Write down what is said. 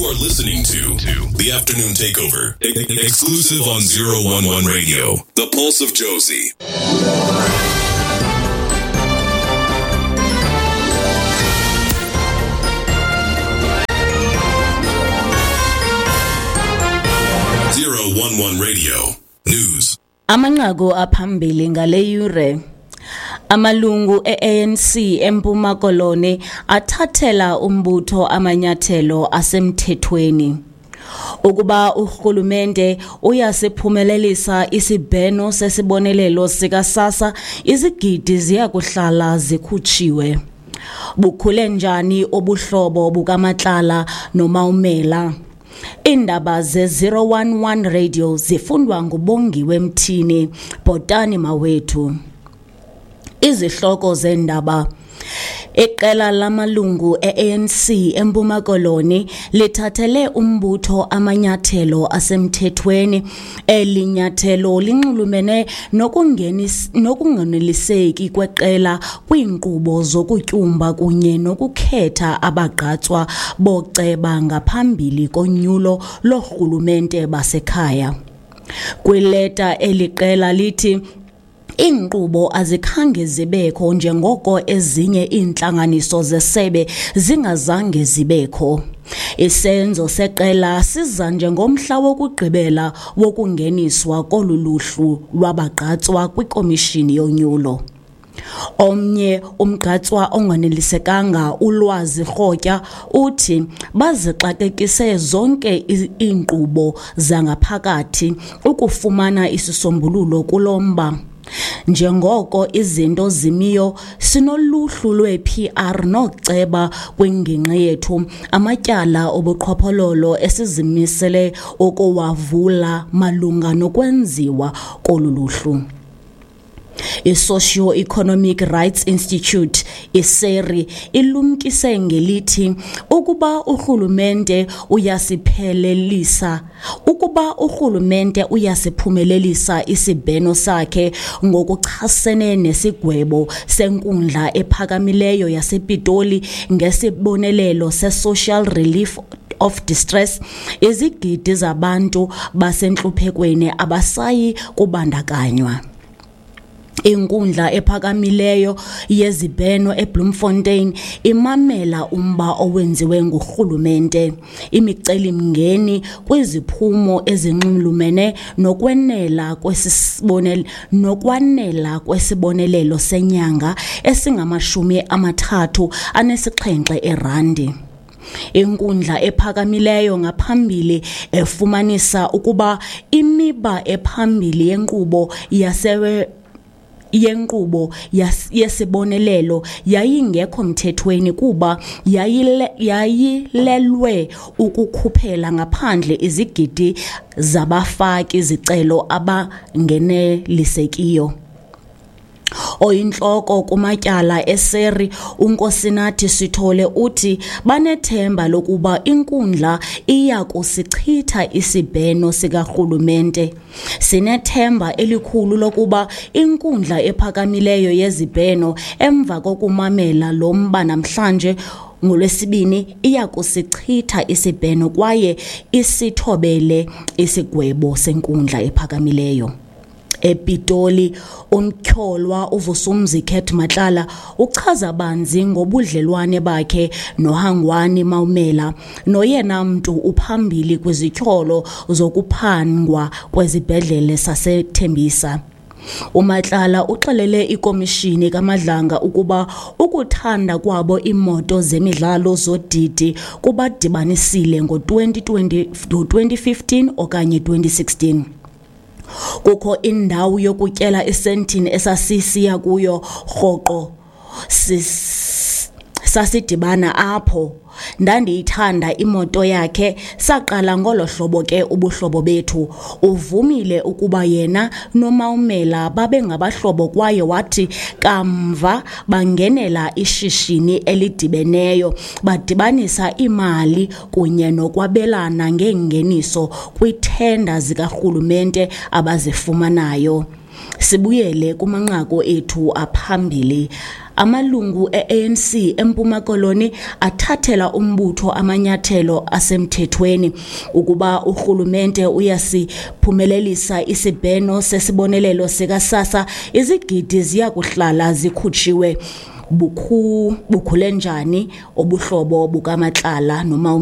You're listening to The Afternoon Takeover, exclusive on 011 Radio, The Pulse of Josie. Radio News. Amanqaku aphambili ngale yure. Amalungu e-ANC eMpuma Koloni athathela umbutho amanyathelo asemthethweni. Ukuba urhulumente uyasiphumelelisa isibheno sesibonelelo sika-SASSA, izigidi ziyakuhlala zikhutshiwe. Bukhule njani obuhlobo bukaMatlala noMawumela? Indaba ze-011 Radio zifundwa nguBongiwe Mthini, Bhotani Mawethu. Izihloko zendaba. Iqela lamalungu e-ANC eMpuma Koloni lithathele umbutho amanyathelo asemthethweni. Elinyathelo linxulumene nokungeneliseki kweqela kwiinkqubo zokutyumba kunye nokukhetha abagqatswa boceba ngaphambili konyulo lorhulumente basekhaya. Kwileta eliqela lithi iinkqubo azikhange zibekho njengoko ezinye iintlanganiso zesebe zingazange zibekho. Isenzo seqela siza njengomhla wokugqibela wokungeniswa kolu luhlu lwabagqatswa kwikomishini yonyulo. Omnye umgqatswa onganelisekanga uLwazi Rhotya uthi bazixakekise zonke iinkqubo zangaphakathi ukufumana isisombululo kulomba. Njengoko izinto zimiyo, sinoluhlu lwe-PR noceba kwingingqi yethu amatyala obuqhophololo esizimisele ukuwavula malunga nokwenziwa kolu luhlu. I-Socio-Economic Rights Institute, ISERI, ilumkise ngelithi ukuba urhulumente uyasiphumelelisa isibheno sakhe ngokuchasene nesigwebo senkundla ephakamileyo yasePitoli ngesibonelelo se-Social Relief of Distress, izigidi zabantu basentluphekweni abasayi kubandakanywa. Inkundla ephakamileyo yezibheno eBloemfontein imamela umba owenziwe ngurhulumente. Imicelimngeni kwiziphumo ezinxulumene nokwanela kwesibonelelo senyanga esingama-37 erandi. Inkundla ephakamileyo ngaphambili efumanisa ukuba imiba ephambili yenkqubo yesibonelelo yayingekho mthethweni kuba yayilelwe ukukhuphela ngaphandle izigidi zabafaki zicelo abangenelisekiyo. Oyintloko kumatyala eSERI uNkosinathi Sithole uthi banethemba lokuba inkundla iya kusichitha isibheno sikarhulumente. Sinethemba elikhulu lokuba inkundla ephakamileyo yezibheno emva kokumamela lo mba namhlanje ngoLwesibini iya kusichitha isibheno kwaye isithobele isigwebo senkundla ephakamileyo. ePitoli, umtyholwa uVusumzikhet Matlala uchaza banzi ngobudlelwane bakhe noHangwani Mawumela, noyena mntu uphambili kwizityholo zokuphangwa kwezibhedlele saseThembisa. uMatlala uxelele ikomishini kaMadlanga ukuba ukuthanda kwabo imoto zemidlalo zodidi kubadibanisile ngo-2015 okanye 2016. Kukho indawo yokutyela esentini esasisiya kuyo rhoqo sasidibana apho. Ndandiyithanda imoto yakhe, saqala ngolo hlobo ke ubuhlobo bethu. Uvumile ukuba yena noMawumela babe ngabahlobo kwaye wathi kamva bangenela ishishini elidibeneyo, badibanisa imali kunye nokwabelana ngengeniso kwithenda zikarhulumente abazifumanayo. Sibuyele kumanqaku ethu aphambili. Amalungu e-ANC eMpuma Koloni athathela umbutho amanyathelo asemthethweni ukuba urhulumente uyasiphumelelisa isibheno sesibonelelo sika-SASSA, izigidi ziya kuhlala zikhutshiwe. Bukhule njani ubuhlobo bukamatlala